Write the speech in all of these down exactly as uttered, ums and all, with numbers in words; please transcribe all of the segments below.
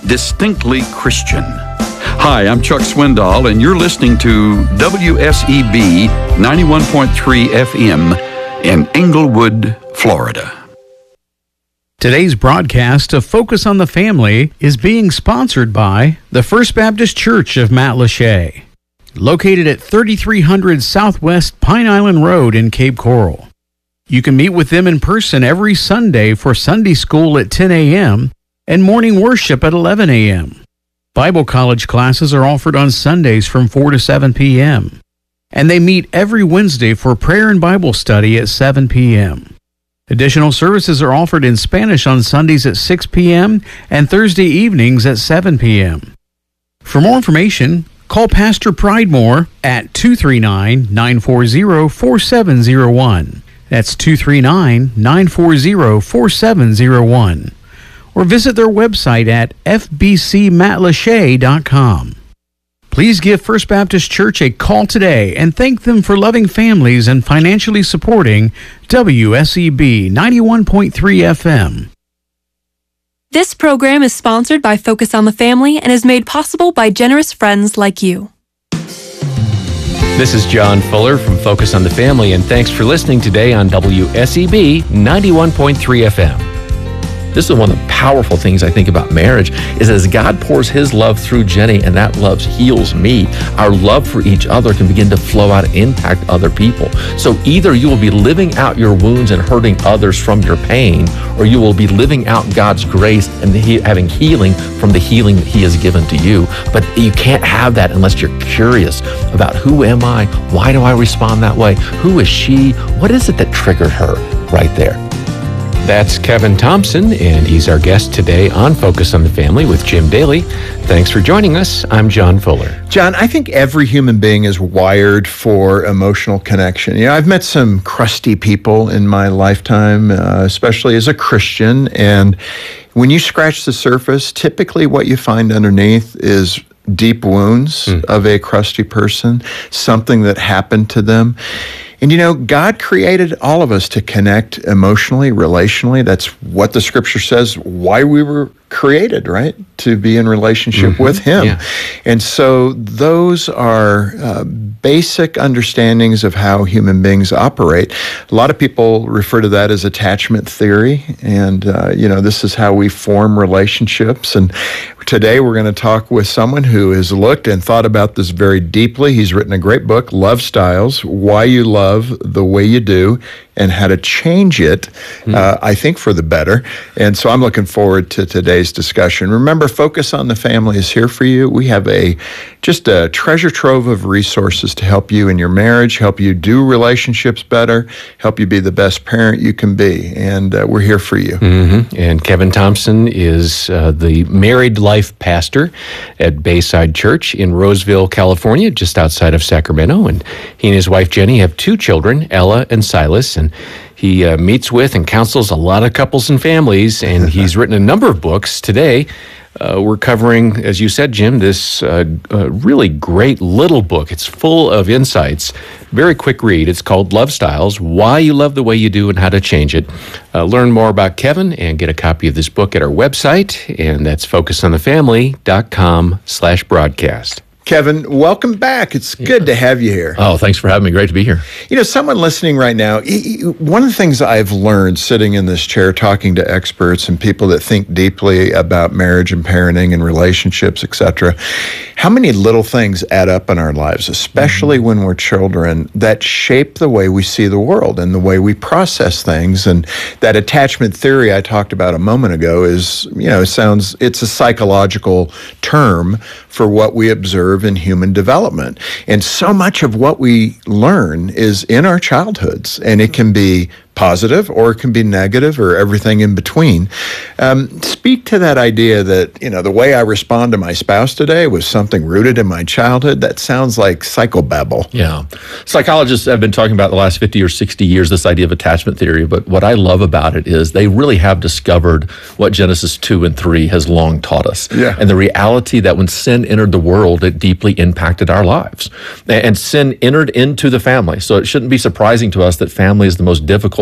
distinctly Christian. Hi, I'm Chuck Swindoll, and you're listening to W S E B ninety-one point three F M in Englewood, Florida. Today's broadcast of Focus on the Family is being sponsored by the First Baptist Church of Matlacha, located at thirty-three hundred Southwest Pine Island Road in Cape Coral. You can meet with them in person every Sunday for Sunday school at ten a.m. and morning worship at eleven a.m. Bible college classes are offered on Sundays from four to seven p.m. and they meet every Wednesday for prayer and Bible study at seven p.m. Additional services are offered in Spanish on Sundays at six p.m. and Thursday evenings at seven p.m. For more information, call Pastor Pridemore at two three nine, nine four zero, four seven zero one. That's two three nine, nine four zero, four seven zero one. Or visit their website at f b c matlacha dot com. Please give First Baptist Church a call today and thank them for loving families and financially supporting W S E B ninety-one point three F M. This program is sponsored by Focus on the Family and is made possible by generous friends like you. This is John Fuller from Focus on the Family, and thanks for listening today on W S E B ninety-one point three F M. This is one of the powerful things I think about marriage is as God pours His love through Jenny and that love heals me, our love for each other can begin to flow out and impact other people. So either you will be living out your wounds and hurting others from your pain, or you will be living out God's grace and he, having healing from the healing that He has given to you. But you can't have that unless you're curious about who am I? Why do I respond that way? Who is she? What is it that triggered her right there? That's Kevin Thompson, and he's our guest today on Focus on the Family with Jim Daly. Thanks for joining us. I'm John Fuller. John, I think every human being is wired for emotional connection. You know, I've met some crusty people in my lifetime, uh, especially as a Christian, and when you scratch the surface, typically what you find underneath is deep wounds mm. of a crusty person, something that happened to them. And you know, God created all of us to connect emotionally, relationally. That's what the scripture says, why we were created, right? To be in relationship mm-hmm. with Him. Yeah. And so those are uh, basic understandings of how human beings operate. A lot of people refer to that as attachment theory. And, uh, you know, this is how we form relationships. And today we're going to talk with someone who has looked and thought about this very deeply. He's written a great book, Love Styles, Why You Love the Way You Do, and how to change it, mm. uh, I think, for the better. And so I'm looking forward to today's discussion. Remember, Focus on the Family is here for you. We have a just a treasure trove of resources to help you in your marriage, help you do relationships better, help you be the best parent you can be. And uh, we're here for you. Mm-hmm. And Kevin Thompson is uh, the married life pastor at Bayside Church in Roseville, California, just outside of Sacramento. And he and his wife, Jenny, have two children, Ella and Silas. And he uh, meets with and counsels a lot of couples and families, and he's written a number of books. Today, uh, we're covering, as you said, Jim, this uh, uh, really great little book. It's full of insights. Very quick read. It's called Love Styles, Why You Love the Way You Do and How to Change It. Uh, learn more about Kevin and get a copy of this book at our website, and that's focusonthefamily.com slash broadcast. Kevin, welcome back. It's yeah. good to have you here. Oh, thanks for having me. Great to be here. You know, someone listening right now, one of the things I've learned sitting in this chair talking to experts and people that think deeply about marriage and parenting and relationships, et cetera, how many little things add up in our lives, especially mm-hmm. when we're children, that shape the way we see the world and the way we process things. And that attachment theory I talked about a moment ago is, you know, it sounds, it's a psychological term for what we observe in human development. And so much of what we learn is in our childhoods, and it can be positive or it can be negative or everything in between. Um, speak to that idea that, you know, the way I respond to my spouse today was something rooted in my childhood. That sounds like psychobabble. Yeah. Psychologists have been talking about the last fifty or sixty years, this idea of attachment theory, but what I love about it is they really have discovered what Genesis two and three has long taught us. Yeah. And the reality that when sin entered the world, it deeply impacted our lives. And sin entered into the family. So it shouldn't be surprising to us that family is the most difficult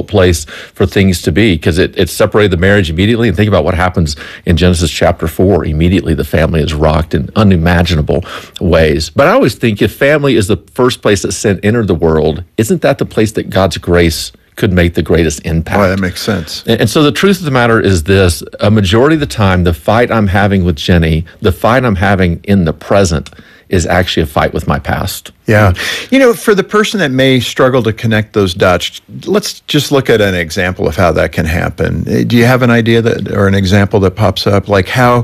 difficult place for things to be because it, it separated the marriage immediately. And think about what happens in Genesis chapter four. Immediately, the family is rocked in unimaginable ways. But I always think if family is the first place that sin entered the world, isn't that the place that God's grace could make the greatest impact? Boy, that makes sense. And, and so the truth of the matter is this: a majority of the time, the fight I'm having with Jenny, the fight I'm having in the present, is actually a fight with my past. Yeah. You know, for the person that may struggle to connect those dots, let's just look at an example of how that can happen. Do you have an idea that, or an example that pops up, like how?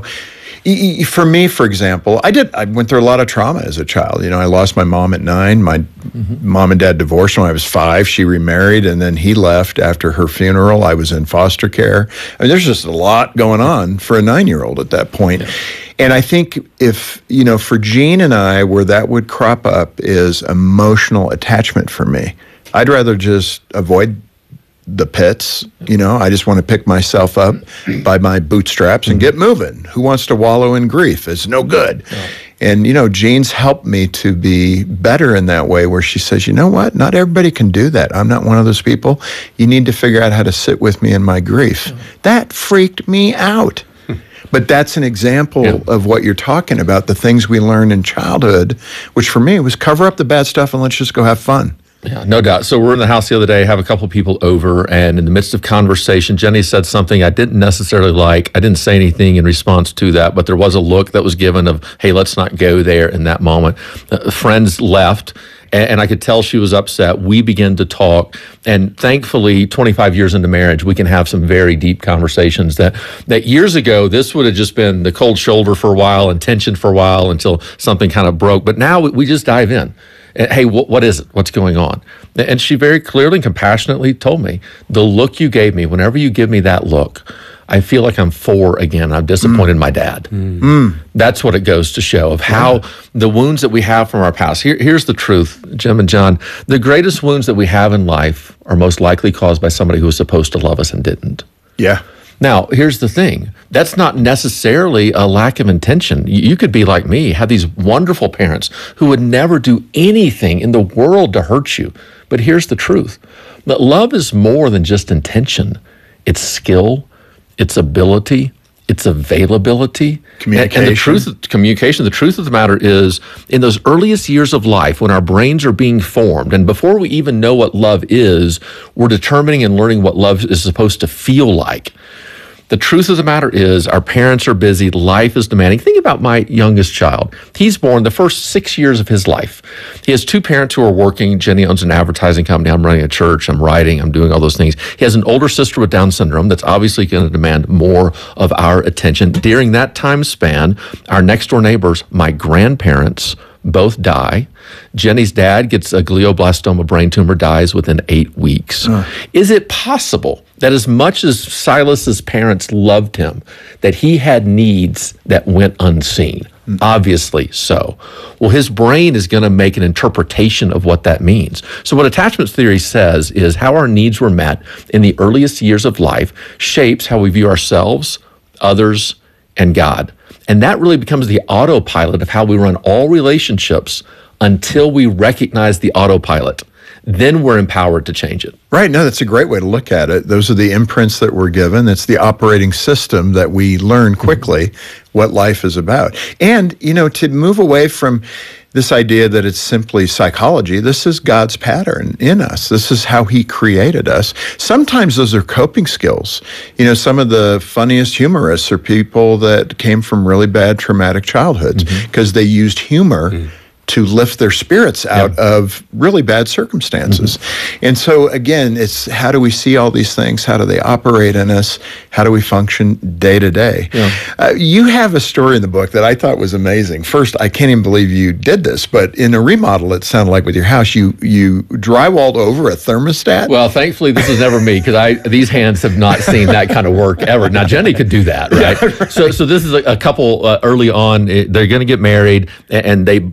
For me, for example, I did. I went through a lot of trauma as a child. You know, I lost my mom at nine. My mm-hmm. mom and dad divorced when I was five. She remarried, and then he left after her funeral. I was in foster care. I mean, there's just a lot going on for a nine-year-old at that point. Yeah. And I think if, you know, for Jean and I, where that would crop up is emotional attachment for me. I'd rather just avoid the pits, you know, I just want to pick myself up by my bootstraps and get moving. Who wants to wallow in grief? It's no good. Yeah. And, you know, Jean's helped me to be better in that way where she says, you know what, not everybody can do that. I'm not one of those people. You need to figure out how to sit with me in my grief. Yeah. That freaked me out. But that's an example yeah. of what you're talking about, the things we learn in childhood, which for me was cover up the bad stuff and let's just go have fun. Yeah, no doubt. So we're in the house the other day, have a couple of people over, and in the midst of conversation, Jenny said something I didn't necessarily like. I didn't say anything in response to that, but there was a look that was given of, hey, let's not go there in that moment. Uh, friends left, and, and I could tell she was upset. We began to talk, and thankfully, twenty-five years into marriage, we can have some very deep conversations that, that years ago, this would have just been the cold shoulder for a while and tension for a while until something kind of broke. But now we, we just dive in. Hey, what, what is it? What's going on? And she very clearly and compassionately told me, the look you gave me, whenever you give me that look, I feel like I'm four again. I'm disappointed in my dad. Mm. That's what it goes to show of how yeah. the wounds that we have from our past. Here, here's the truth, Jim and John. The greatest wounds that we have in life are most likely caused by somebody who was supposed to love us and didn't. Yeah. Now, here's the thing. That's not necessarily a lack of intention. You could be like me, have these wonderful parents who would never do anything in the world to hurt you. But here's the truth. That love is more than just intention. It's skill, it's ability, it's availability. Communication. And the truth, communication, the truth of the matter is, in those earliest years of life, when our brains are being formed, and before we even know what love is, we're determining and learning what love is supposed to feel like. The truth of the matter is our parents are busy. Life is demanding. Think about my youngest child. He's born the first six years of his life. He has two parents who are working. Jenny owns an advertising company. I'm running a church. I'm writing. I'm doing all those things. He has an older sister with Down syndrome that's obviously going to demand more of our attention. During that time span, our next door neighbors, my grandparents, both die. Jenny's dad gets a glioblastoma brain tumor, dies within eight weeks. Uh. Is it possible that as much as Silas's parents loved him, that he had needs that went unseen? Mm. Obviously so. Well, his brain is going to make an interpretation of what that means. So what attachment theory says is how our needs were met in the earliest years of life shapes how we view ourselves, others, and God. And that really becomes the autopilot of how we run all relationships until we recognize the autopilot. Then we're empowered to change it. Right. No, that's a great way to look at it. Those are the imprints that we're given. It's the operating system that we learn quickly what life is about. And, you know, to move away from this idea that it's simply psychology, this is God's pattern in us. This is how he created us. Sometimes those are coping skills. You know, some of the funniest humorists are people that came from really bad traumatic childhoods because mm-hmm. they used humor mm-hmm. to lift their spirits out yep. of really bad circumstances. Mm-hmm. And so again, it's how do we see all these things? How do they operate in us? How do we function day to day? Yeah. Uh, you have a story in the book that I thought was amazing. First, I can't even believe you did this, but in a remodel, it sounded like with your house, you you drywalled over a thermostat? Well, thankfully, this is never me because I these hands have not seen that kind of work ever. Now, Jenny could do that, right? Yeah, right. So, so this is a, a couple uh, early on. They're going to get married, and they so they bought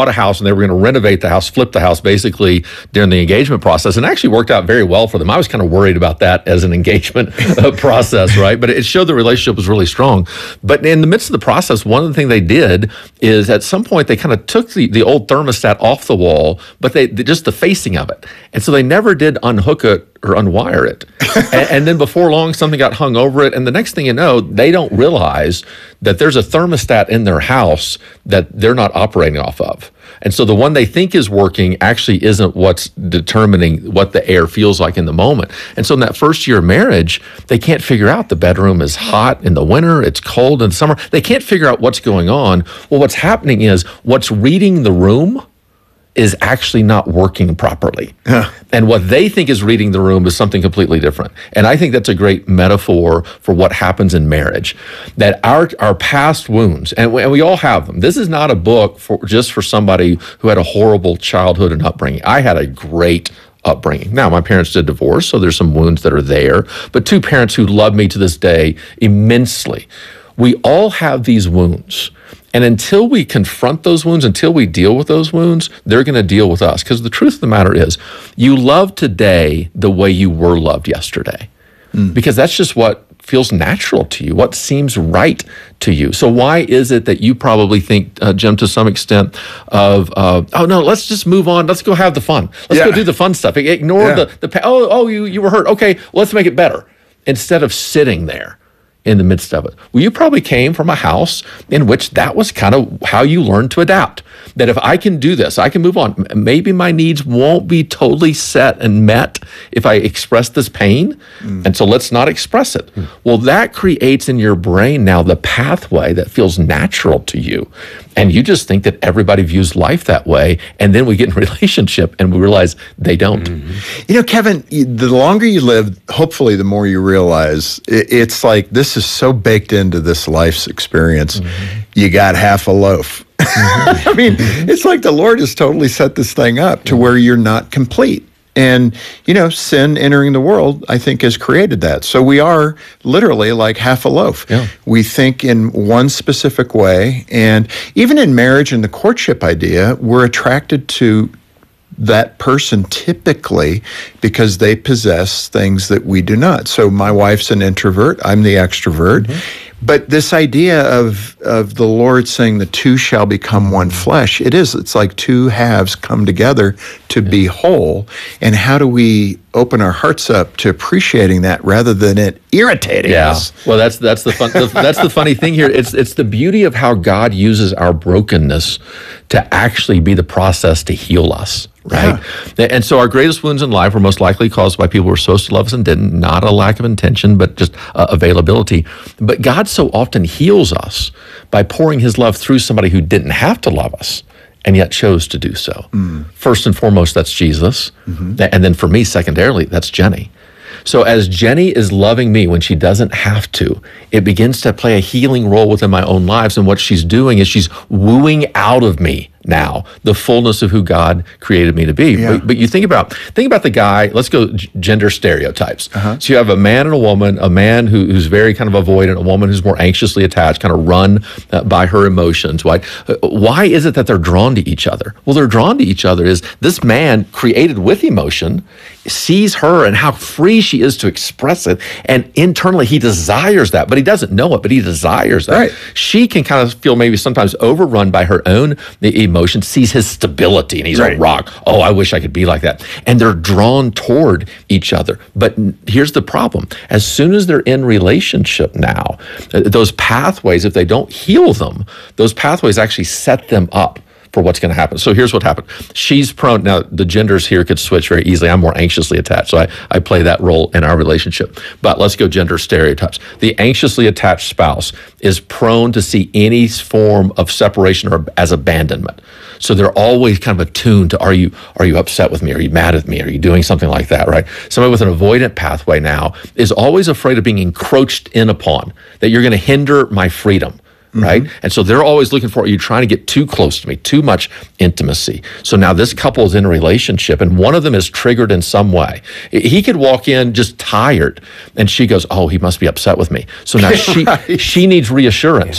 bought a house and they were going to renovate the house, flip the house basically during the engagement process, and it actually worked out very well for them. I was kind of worried about that as an engagement uh, process, right? But it showed the relationship was really strong. But in the midst of the process, one of the things they did is at some point they kind of took the, the old thermostat off the wall, but they, they just the facing of it. And so they never did unhook it or unwire it. and, and then before long, something got hung over it. And the next thing you know, they don't realize that there's a thermostat in their house that they're not operating off of. And so the one they think is working actually isn't what's determining what the air feels like in the moment. And so in that first year of marriage, they can't figure out the bedroom is hot in the winter, it's cold in the summer. They can't figure out what's going on. Well, what's happening is what's reading the room is actually not working properly. Huh. And what they think is reading the room is something completely different. And I think that's a great metaphor for what happens in marriage, that our our past wounds, and we, and we all have them. This is not a book for just for somebody who had a horrible childhood and upbringing. I had a great upbringing. Now, my parents did divorce, so there's some wounds that are there, but two parents who love me to this day immensely. We all have these wounds. And until we confront those wounds, until we deal with those wounds, they're going to deal with us. Because the truth of the matter is, you love today the way you were loved yesterday. Mm. Because that's just what feels natural to you, what seems right to you. So why is it that you probably think, uh, Jim, to some extent of, uh, oh, no, let's just move on. Let's go have the fun. Let's yeah. go do the fun stuff. Ignore yeah. the, the, oh, oh, you, you were hurt. Okay, well, let's make it better. Instead of sitting there in the midst of it. Well, you probably came from a house in which that was kind of how you learned to adapt. That if I can do this, I can move on. Maybe my needs won't be totally set and met if I express this pain. Mm. And so let's not express it. Mm. Well, that creates in your brain now the pathway that feels natural to you. And you just think that everybody views life that way. And then we get in a relationship and we realize they don't. Mm-hmm. You know, Kevin, the longer you live, hopefully the more you realize it's like this is so baked into this life's experience. Mm-hmm. You got half a loaf. Mm-hmm. I mean, it's like the Lord has totally set this thing up to where you're not complete. And, you know, sin entering the world, I think, has created that. So we are literally like half a loaf. Yeah. We think in one specific way. And even in marriage and the courtship idea, we're attracted to that person typically because they possess things that we do not. So my wife's an introvert, I'm the extrovert. Mm-hmm. But this idea of of the Lord saying the two shall become one flesh, it is, it's like two halves come together to yeah. be whole. And how do we open our hearts up to appreciating that rather than it irritating yeah. us? Well, that's that's the fun the, that's the funny thing here. It's it's the beauty of how God uses our brokenness to actually be the process to heal us. Right? Yeah. And so our greatest wounds in life were most likely caused by people who were supposed to love us and didn't, not a lack of intention, but just uh, availability. But God so often heals us by pouring his love through somebody who didn't have to love us and yet chose to do so. Mm. First and foremost, that's Jesus. Mm-hmm. And then for me, secondarily, that's Jenny. So as Jenny is loving me when she doesn't have to, it begins to play a healing role within my own lives. And what she's doing is she's wooing out of me now the fullness of who God created me to be. Yeah. But, but you think about think about the guy, let's go g- gender stereotypes. Uh-huh. So you have a man and a woman, a man who, who's very kind of avoidant, a woman who's more anxiously attached, kind of run uh, by her emotions. Why? Uh, why is it that they're drawn to each other? Well, they're drawn to each other is this man created with emotion, sees her and how free she is to express it, and internally he desires that, but he doesn't know it, but he desires that. Right. She can kind of feel maybe sometimes overrun by her own emotion, sees his stability, and he's right. a rock. Oh, I wish I could be like that. And they're drawn toward each other. But here's the problem. As soon as they're in relationship now, those pathways, if they don't heal them, those pathways actually set them up for what's going to happen. So here's what happened. She's prone, now the genders here could switch very easily. I'm more anxiously attached, so I, I play that role in our relationship. But let's go gender stereotypes. The anxiously attached spouse is prone to see any form of separation or as abandonment. So they're always kind of attuned to, are you are you upset with me? Are you mad at me? Are you doing something like that, right? Somebody with an avoidant pathway now is always afraid of being encroached in upon, that you're going to hinder my freedom. Right? Mm-hmm. And so they're always looking for, are you trying to get too close to me, too much intimacy? So now this couple is in a relationship and one of them is triggered in some way. He could walk in just tired and she goes, oh, he must be upset with me. So now she right. she needs reassurance. Yeah.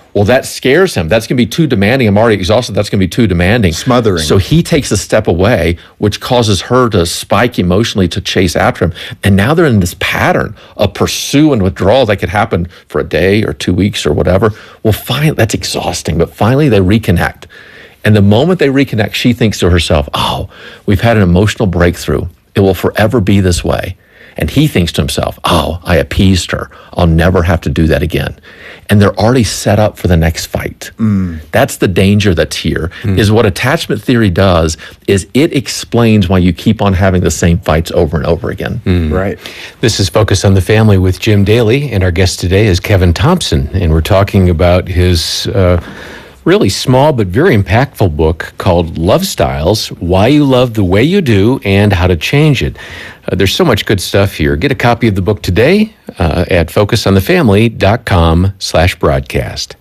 Well, that scares him. That's going to be too demanding. I'm already exhausted. That's going to be too demanding. Smothering. So he takes a step away, which causes her to spike emotionally to chase after him. And now they're in this pattern of pursue and withdrawal that could happen for a day or two weeks or whatever. Well, fine, that's exhausting. But finally, they reconnect. And the moment they reconnect, she thinks to herself, oh, we've had an emotional breakthrough. It will forever be this way. And he thinks to himself, oh, I appeased her. I'll never have to do that again. And they're already set up for the next fight. Mm. That's the danger that's here, mm. is what attachment theory does is it explains why you keep on having the same fights over and over again. Mm. Right. This is Focus on the Family with Jim Daly, and our guest today is Kevin Thompson, and we're talking about his uh, really small but very impactful book called Love Styles, Why You Love the Way You Do and How to Change It. Uh, there's so much good stuff here. Get a copy of the book today uh, at focusonthefamily.com slash broadcast.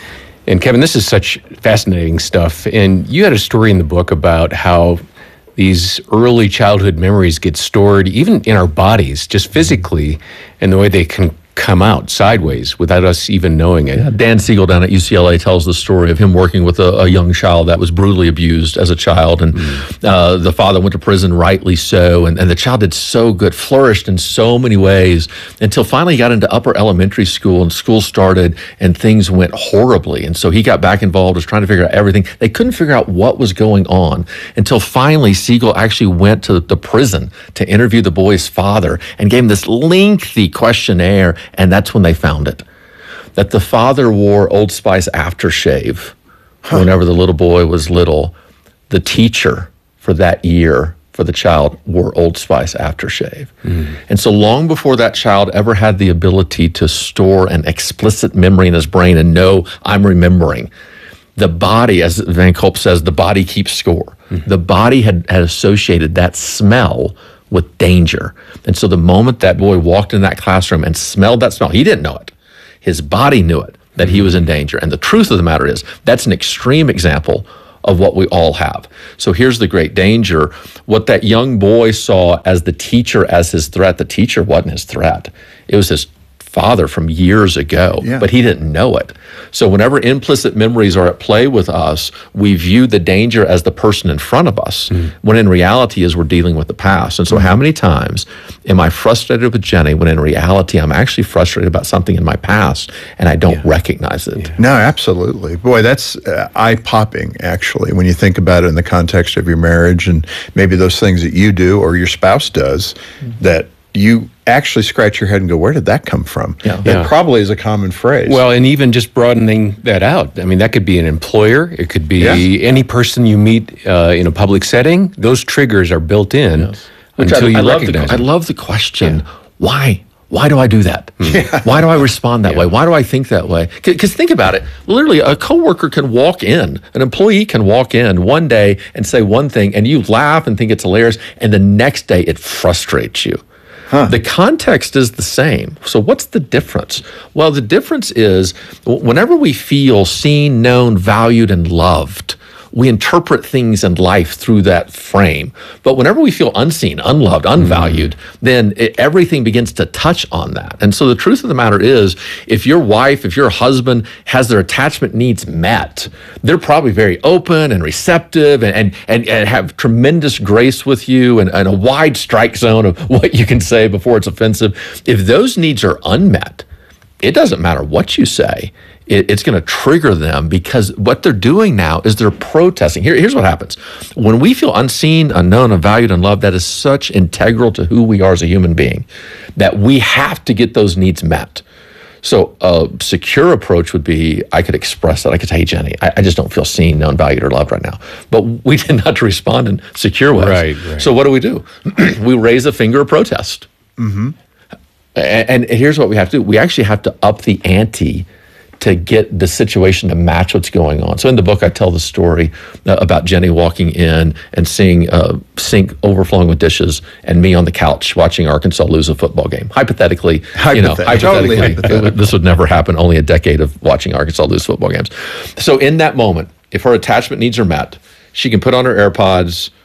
And Kevin, this is such fascinating stuff. And you had a story in the book about how these early childhood memories get stored even in our bodies, just physically, and the way they can come out sideways without us even knowing it. Yeah, Dan Siegel down at U C L A tells the story of him working with a, a young child that was brutally abused as a child, and mm. uh, the father went to prison, rightly so, and, and the child did so good, flourished in so many ways, until finally he got into upper elementary school, and school started, and things went horribly, and so he got back involved, was trying to figure out everything. They couldn't figure out what was going on, until finally Siegel actually went to the prison to interview the boy's father, and gave him this lengthy questionnaire. And that's when they found it, that the father wore Old Spice aftershave huh. whenever the little boy was little. The teacher for that year for the child wore Old Spice aftershave. Mm. And so long before that child ever had the ability to store an explicit memory in his brain and know I'm remembering, the body, as Van Culp says, the body keeps score. Mm-hmm. The body had, had associated that smell with danger. And so the moment that boy walked in that classroom and smelled that smell, he didn't know it. His body knew it, that he was in danger. And the truth of the matter is, that's an extreme example of what we all have. So here's the great danger. What that young boy saw as the teacher as his threat, the teacher wasn't his threat. It was his father from years ago, yeah. but he didn't know it. So whenever implicit memories are at play with us, we view the danger as the person in front of us, mm. when in reality is we're dealing with the past. And so mm. how many times am I frustrated with Jenny when in reality I'm actually frustrated about something in my past and I don't yeah. recognize it? Yeah. No, absolutely. Boy, that's uh, eye-popping, actually, when you think about it in the context of your marriage and maybe those things that you do or your spouse does mm. that you actually scratch your head and go, where did that come from? Yeah. That yeah. probably is a common phrase. Well, and even just broadening that out. I mean, that could be an employer. It could be yes. any person you meet uh, in a public setting. Those triggers are built in yes. until I, you I recognize the, them. I love the question, yeah. why? Why do I do that? Yeah. Why do I respond that yeah. way? Why do I think that way? Because think about it. Literally, a coworker can walk in, an employee can walk in one day and say one thing, and you laugh and think it's hilarious, and the next day it frustrates you. Huh. The context is the same. So what's the difference? Well, the difference is whenever we feel seen, known, valued, and loved, we interpret things in life through that frame. But whenever we feel unseen, unloved, unvalued, mm. then it, everything begins to touch on that. And so the truth of the matter is, if your wife, if your husband has their attachment needs met, they're probably very open and receptive and, and, and, and have tremendous grace with you and, and a wide strike zone of what you can say before it's offensive. If those needs are unmet, it doesn't matter what you say. It's going to trigger them because what they're doing now is they're protesting. Here, here's what happens. When we feel unseen, unknown, unvalued, unloved, that is such integral to who we are as a human being that we have to get those needs met. So a secure approach would be, I could express that. I could say, hey, Jenny, I, I just don't feel seen, known, valued, or loved right now. But we tend not to respond in secure ways. Right, right. So what do we do? We raise a finger of protest. Mm-hmm. And, and here's what we have to do. We actually have to up the ante to get the situation to match what's going on. So in the book, I tell the story uh, about Jenny walking in and seeing a sink overflowing with dishes and me on the couch watching Arkansas lose a football game. Hypothetically, you know, hypothetically, totally hypothetical. This would never happen, only a decade of watching Arkansas lose football games. So in that moment, if her attachment needs are met, she can put on her AirPods,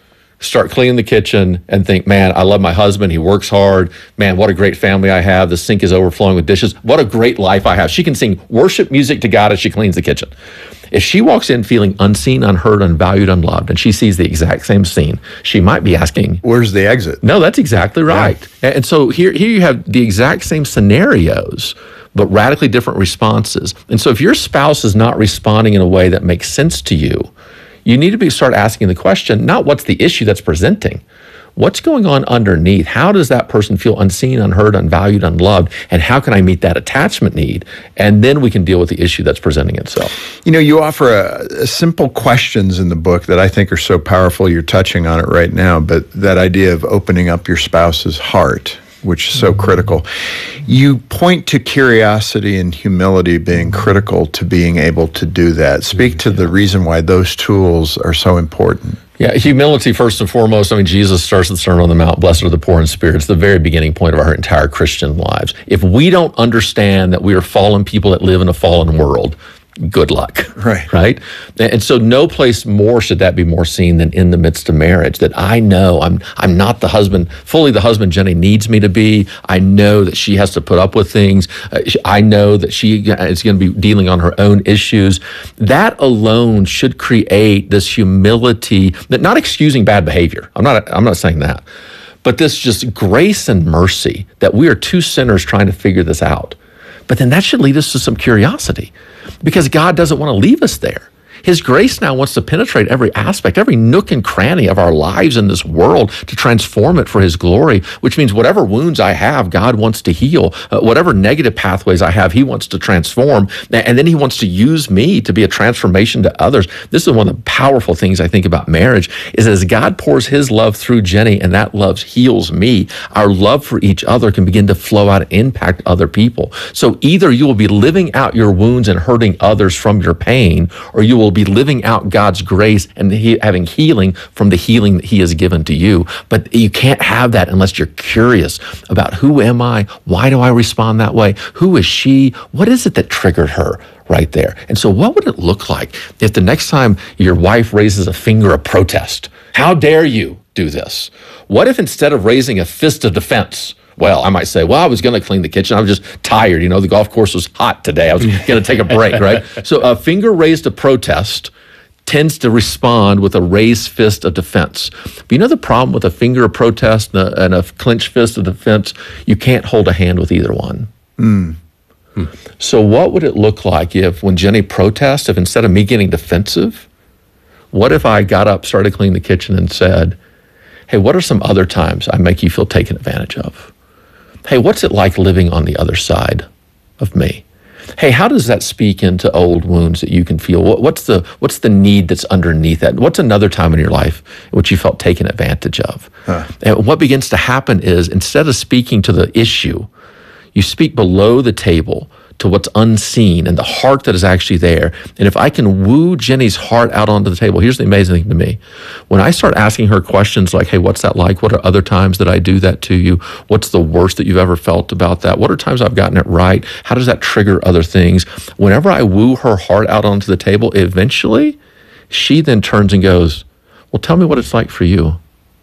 start cleaning the kitchen and think, man, I love my husband. He works hard. Man, what a great family I have. The sink is overflowing with dishes. What a great life I have. She can sing worship music to God as she cleans the kitchen. If she walks in feeling unseen, unheard, unvalued, unloved, and she sees the exact same scene, she might be asking, where's the exit? No, that's exactly right. Yeah. And so here, here you have the exact same scenarios, but radically different responses. And so if your spouse is not responding in a way that makes sense to you, you need to be start asking the question, not what's the issue that's presenting, what's going on underneath? How does that person feel unseen, unheard, unvalued, unloved? And how can I meet that attachment need? And then we can deal with the issue that's presenting itself. You know, you offer a, a simple questions in the book that I think are so powerful. You're touching on it right now, but that idea of opening up your spouse's heart, which is so mm-hmm. critical. You point to curiosity and humility being critical to being able to do that. Speak to the reason why those tools are so important. Yeah, humility first and foremost. I mean, Jesus starts the Sermon on the Mount, blessed are the poor in spirit. It's the very beginning point of our entire Christian lives. If we don't understand that we are fallen people that live in a fallen world, good luck. Right. Right. And so no place more should that be more seen than in the midst of marriage, that I know I'm I'm not the husband, fully the husband Jenny needs me to be. I know that she has to put up with things. Uh, I know that she is going to be dealing on her own issues. That alone should create this humility, that not excusing bad behavior. I'm not I'm not saying that. But this just grace and mercy that we are two sinners trying to figure this out. But then that should lead us to some curiosity, because God doesn't want to leave us there. His grace now wants to penetrate every aspect, every nook and cranny of our lives in this world to transform it for His glory, which means whatever wounds I have, God wants to heal. Uh, whatever negative pathways I have, He wants to transform. And then He wants to use me to be a transformation to others. This is one of the powerful things I think about marriage, is as God pours His love through Jenny and that love heals me, our love for each other can begin to flow out and impact other people. So either you will be living out your wounds and hurting others from your pain, or you will be living out God's grace and he, having healing from the healing that He has given to you. But you can't have that unless you're curious about, who am I? Why do I respond that way? Who is she? What is it that triggered her right there? And so what would it look like if the next time your wife raises a finger of protest? How dare you do this? What if instead of raising a fist of defense, well, I might say, well, I was going to clean the kitchen. I was just tired. You know, the golf course was hot today. I was going to take a break, right? So a finger raised of protest tends to respond with a raised fist of defense. But you know the problem with a finger of protest and a, and a clenched fist of defense? You can't hold a hand with either one. Mm. Hmm. So what would it look like if, when Jenny protests, if instead of me getting defensive, what if I got up, started cleaning the kitchen and said, hey, what are some other times I make you feel taken advantage of? Hey, what's it like living on the other side of me? Hey, how does that speak into old wounds that you can feel? What, what's the what's the need that's underneath that? What's another time in your life in which you felt taken advantage of? Huh. And what begins to happen is, instead of speaking to the issue, you speak below the table to what's unseen and the heart that is actually there. And if I can woo Jenny's heart out onto the table, here's the amazing thing to me. When I start asking her questions like, hey, what's that like? What are other times that I do that to you? What's the worst that you've ever felt about that? What are times I've gotten it right? How does that trigger other things? Whenever I woo her heart out onto the table, eventually she then turns and goes, well, tell me what it's like for you.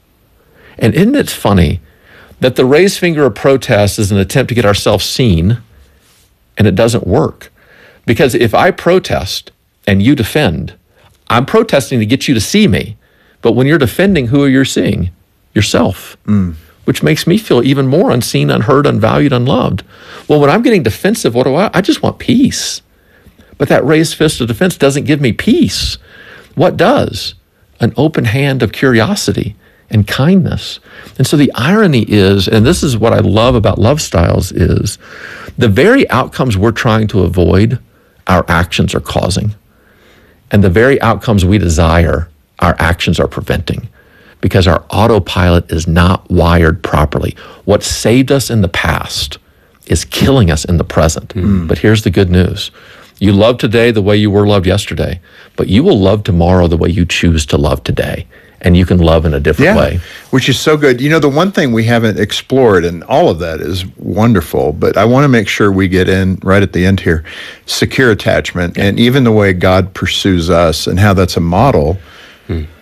And isn't it funny that the raised finger of protest is an attempt to get ourselves seen, and it doesn't work? Because if I protest and you defend, I'm protesting to get you to see me. But when you're defending, who are you seeing? Yourself, mm. which makes me feel even more unseen, unheard, unvalued, unloved. Well, when I'm getting defensive, what do I? I just want peace. But that raised fist of defense doesn't give me peace. What does? An open hand of curiosity and kindness. And so the irony is, and this is what I love about Love Styles, is the very outcomes we're trying to avoid, our actions are causing. And the very outcomes we desire, our actions are preventing, because our autopilot is not wired properly. What saved us in the past is killing us in the present. Mm. But here's the good news. You love today the way you were loved yesterday, but you will love tomorrow the way you choose to love today. And you can love in a different yeah, way. Which is so good. You know, the one thing we haven't explored, and all of that is wonderful, but I want to make sure we get in right at the end here, secure attachment, yeah. and even the way God pursues us and how that's a model hmm.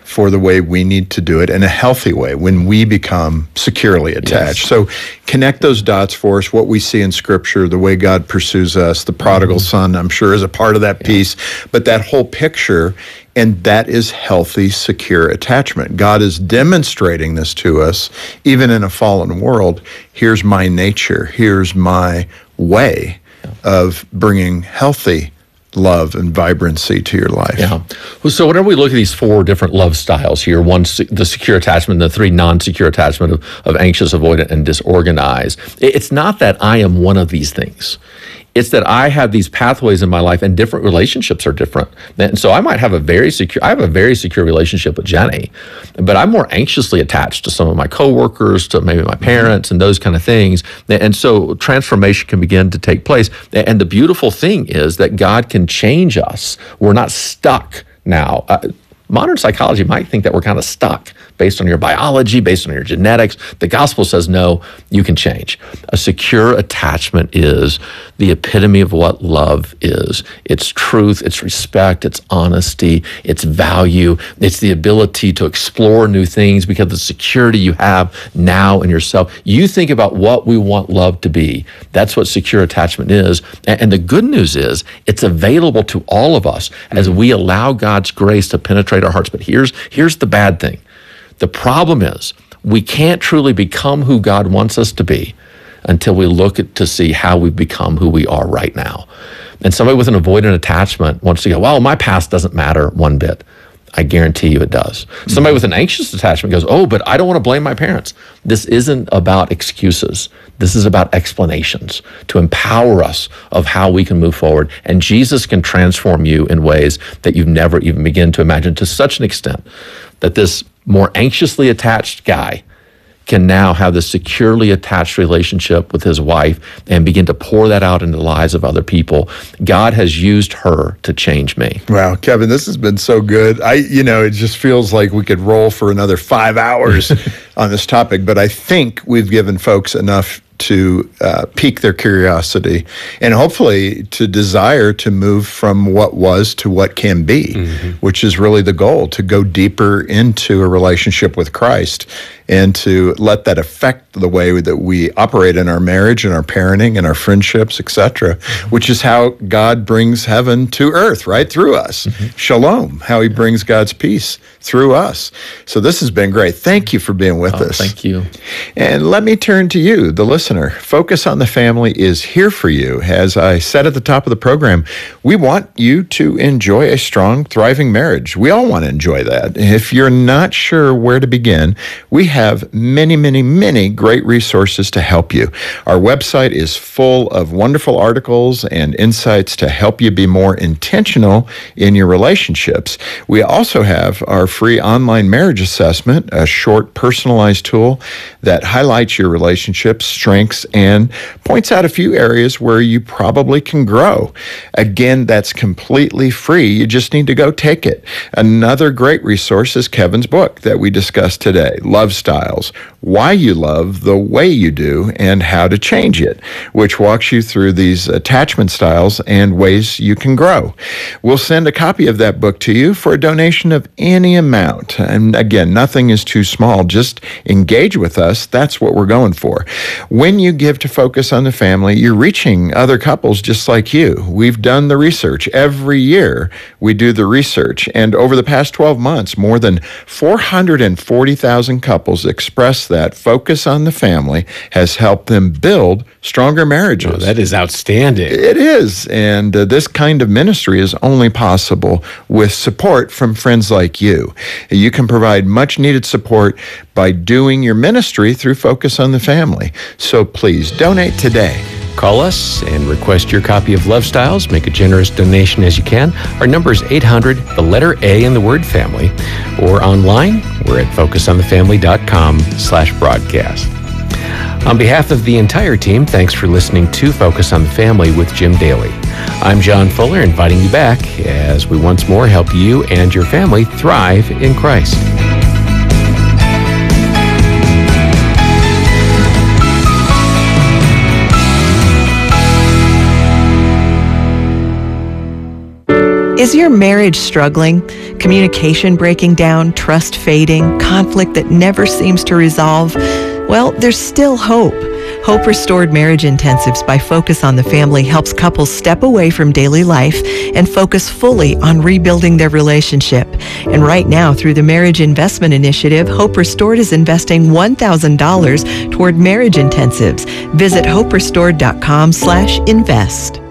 for the way we need to do it in a healthy way when we become securely attached. Yes. So connect those dots for us, what we see in Scripture, the way God pursues us, the prodigal mm-hmm. son, I'm sure, is a part of that yeah. piece, but that whole picture, and that is healthy, secure attachment. God is demonstrating this to us, even in a fallen world. Here's my nature. Here's my way yeah. of bringing healthy love and vibrancy to your life. Yeah. Well, so whenever we look at these four different love styles here, one, the secure attachment, the three non-secure attachment of, of anxious, avoidant, and disorganized, it's not that I am one of these things. It's that I have these pathways in my life, and different relationships are different. And so I might have a very secure, I have a very secure relationship with Jenny, but I'm more anxiously attached to some of my coworkers, to maybe my parents, and those kind of things. And so transformation can begin to take place. And the beautiful thing is that God can change us. We're not stuck now. Uh, Modern psychology might think that we're kind of stuck based on your biology, based on your genetics. The gospel says, no, you can change. A secure attachment is the epitome of what love is. It's truth, it's respect, it's honesty, it's value, it's the ability to explore new things because of the security you have now in yourself. You think about what we want love to be. That's what secure attachment is. And the good news is it's available to all of us as we allow God's grace to penetrate our hearts. But here's here's the bad thing. The problem is we can't truly become who God wants us to be until we look at to see how we've become who we are right now. And somebody with an avoidant attachment wants to go, well, my past doesn't matter one bit. I guarantee you it does. Mm-hmm. Somebody with an anxious attachment goes, oh, but I don't want to blame my parents. This isn't about excuses. This is about explanations to empower us of how we can move forward. And Jesus can transform you in ways that you've never even begun to imagine, to such an extent that this more anxiously attached guy can now have this securely attached relationship with his wife and begin to pour that out into the lives of other people. God has used her to change me. Wow, Kevin, this has been so good. I, you know, it just feels like we could roll for another five hours on this topic, but I think we've given folks enough to uh, pique their curiosity and hopefully to desire to move from what was to what can be, mm-hmm. which is really the goal, to go deeper into a relationship with Christ and to let that affect the way that we operate in our marriage and our parenting and our friendships, et cetera, mm-hmm. which is how God brings heaven to earth, right, through us. Mm-hmm. Shalom, how he brings God's peace through us. So this has been great. Thank you for being with oh, us. Thank you. And let me turn to you, the listener. Focus on the Family is here for you. As I said at the top of the program, we want you to enjoy a strong, thriving marriage. We all want to enjoy that. If you're not sure where to begin, we have many, many, many great resources to help you. Our website is full of wonderful articles and insights to help you be more intentional in your relationships. We also have our free online marriage assessment, a short personalized tool that highlights your relationship's strengths and points out a few areas where you probably can grow. Again, that's completely free. You just need to go take it. Another great resource is Kevin's book that we discussed today, Love Styles, Why You Love the Way You Do and How to Change It, which walks you through these attachment styles and ways you can grow. We'll send a copy of that book to you for a donation of any amount. And again, nothing is too small. Just engage with us. That's what we're going for. When you give to Focus on the Family, you're reaching other couples just like you. We've done the research. Every year we do the research. And over the past twelve months, more than four hundred forty thousand couples express that Focus on the Family has helped them build stronger marriages. Oh, that is outstanding. It is. And uh, this kind of ministry is only possible with support from friends like you. You can provide much needed support by doing your ministry through Focus on the Family. So please donate today. Call us and request your copy of Love Styles. Make a generous donation as you can. Our number is eight hundred, the letter A in the word family. Or online, we're at focusonthefamily.com slash broadcast. On behalf of the entire team, thanks for listening to Focus on the Family with Jim Daly. I'm John Fuller, inviting you back as we once more help you and your family thrive in Christ. Is Is your marriage struggling? Communication breaking down, trust fading, conflict that never seems to resolve? Well, there's still hope. Hope Restored Marriage Intensives by Focus on the Family helps couples step away from daily life and focus fully on rebuilding their relationship. And right now, through the Marriage Investment Initiative, Hope Restored is investing one thousand dollars toward marriage intensives. Visit hope restored dot com slash invest.